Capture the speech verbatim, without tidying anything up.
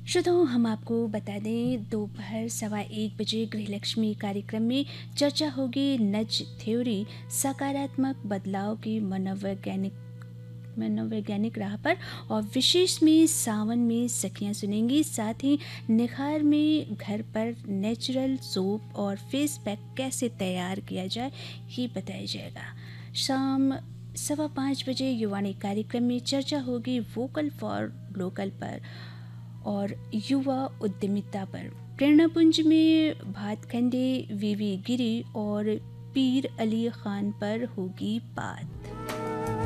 श्रोताओं, हम आपको बता दें, दोपहर सवा एक बजे गृहलक्ष्मी कार्यक्रम में चर्चा होगी नज थ्योरी, सकारात्मक बदलाव की मनोवैज्ञानिक मनोवैज्ञानिक राह पर। और विशेष में सावन में सखियां सुनेंगी, साथ ही निखार में घर पर नेचुरल सोप और फेस पैक कैसे तैयार किया जाए ये बताया जाएगा। शाम सवा पाँच बजे युवाणी कार्यक्रम में चर्चा होगी वोकल फॉर लोकल पर और युवा उद्यमिता पर। प्रेरणापुंज में भातखंडे वीवी गिरी और पीर अली खान पर होगी बात।